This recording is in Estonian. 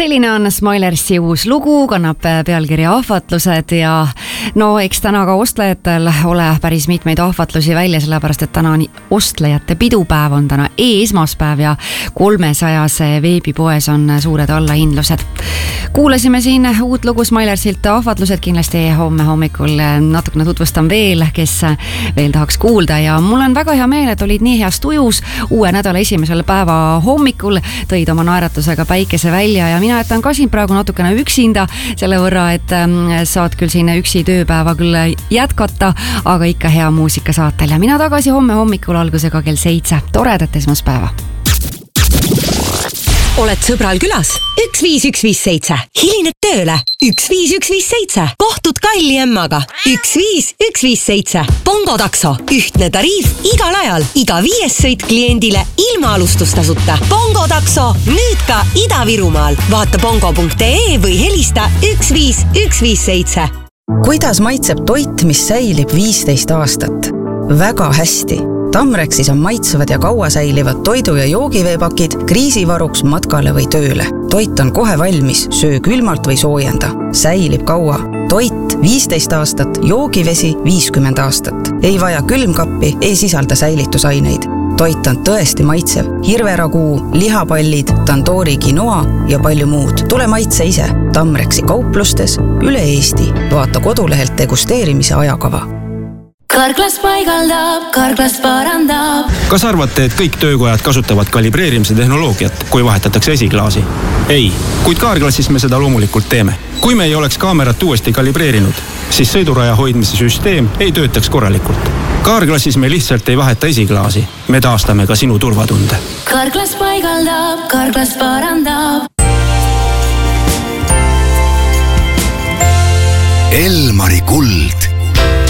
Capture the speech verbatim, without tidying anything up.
Selline on Smilersi uus lugu, kannab pealkirja ahvatlused ja no eks täna ka ostlejatel ole päris mitmeid ahvatlusi välja, sellepärast et täna on ostlejate pidupäev, on täna e-esmaspäev ja kolmesajase veebipoes on suured allahindlused. Kuulasime siin uut lugu Smilersilt ahvatlused, kindlasti homme hommikul natukene tutvustan veel, kes veel tahaks kuulda ja mul on väga hea meel, et olid nii heas tujus uue nädala esimesel päeva hommikul, tõid oma naeratusega päikese välja ja mina jätan ka siin praegu natukene üksinda selle võrra, et saad küll siin üksi tööpäeva küll jätkata, aga ikka hea muusika saatel ja mina tagasi homme hommikul algusega kell seitse. Toredat esmaspäeva! Oled sõbral külas? üks viis üks viis seitse. Hilined tööle? üks viis üks viis seitse. Kohtud kalli emmaga? üks viis üks viis seitse. Bongo takso. Ühtne tariif igal ajal. Iga viies sõit kliendile ilma alustustasuta. Bongo takso. Nüüd ka Ida-Virumaal. Vaata bongo punkt ee või helista üks viis üks viis seitse. Kuidas maitseb toit, mis säilib viisteist aastat? Väga hästi. Tamreksis on maitsevad ja kaua säilivad toidu- ja joogiveepakid kriisivaruks matkale või tööle. Toit on kohe valmis, söö külmalt või soojenda. Säilib kaua. Toit viisteist aastat, joogivesi viiskümmend aastat. Ei vaja külmkappi, ei sisalda säilitusaineid. Toit on tõesti maitsev. Hirveraguu, lihapallid, tandoori quinoa ja palju muud. Tule maitse ise. Tamreksi kauplustes üle Eesti. Vaata kodulehelt degusteerimise ajakava. Karklas paigaldab, Karklas parandab. Kas arvate, et kõik töökojad kasutavad kalibreerimise tehnoloogiat, kui vahetatakse esiklaasi? Ei, kuid Kaarklassis me seda loomulikult teeme. Kui me ei oleks kaamerat uuesti kalibreerinud, siis sõiduraja hoidmise süsteem ei töötaks korralikult. Kaarklassis me lihtsalt ei vaheta esiklaasi. Me taastame ka sinu turvatunde. Karklas paigaldab, Karklas parandab. Elmari kuld.